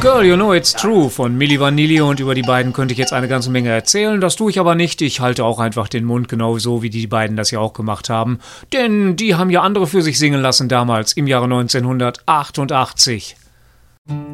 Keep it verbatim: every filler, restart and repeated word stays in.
Girl, You Know It's True von Milli Vanilli, und über die beiden könnte ich jetzt eine ganze Menge erzählen. Das tue ich aber nicht. Ich halte auch einfach den Mund, genau so wie die beiden das ja auch gemacht haben. Denn die haben ja andere für sich singen lassen damals im Jahre neunzehnhundertachtundachtzig.